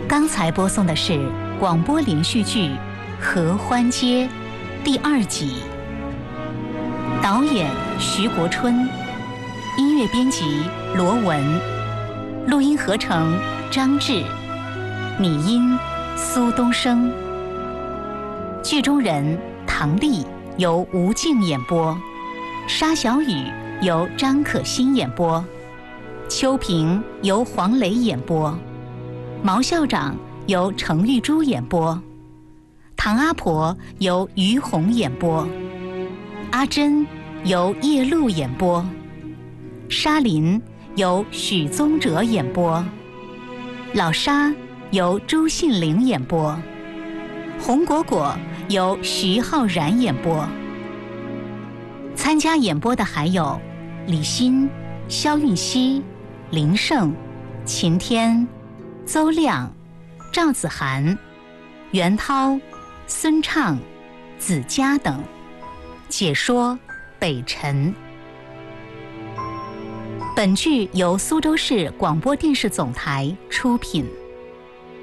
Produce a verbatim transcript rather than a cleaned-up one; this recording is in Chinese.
刚才播送的是广播连续剧《合欢街》第二集，导演徐国春，音乐编辑罗文，录音合成张志，拟音苏东升。剧中人唐丽由吴静演播，沙小雨由张可欣演播，秋萍由黄磊演播，毛校长由程玉珠演播，唐阿婆由于红演播，阿珍由叶露演播，沙林由许宗哲演播，老沙由朱信玲演播，红果果由徐浩然演播。参加演播的还有李欣、肖韵熙、林胜、秦天、邹亮、赵子涵、袁涛、孙畅、子佳等。解说北辰。本剧由苏州市广播电视总台出品。